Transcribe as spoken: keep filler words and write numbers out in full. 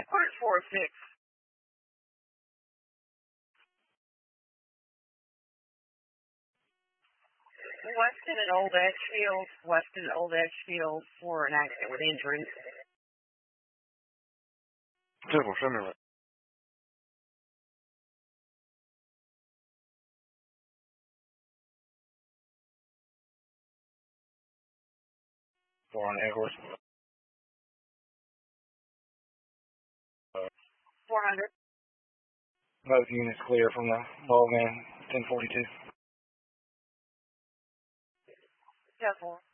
Where's four oh six? Weston and Old Edgefield. Weston and Old Edgefield for an accident with injuries. Typical, show me what. Four on Edwards. Uh, four hundred. both units clear from the ball game, ten forty-two. ten four.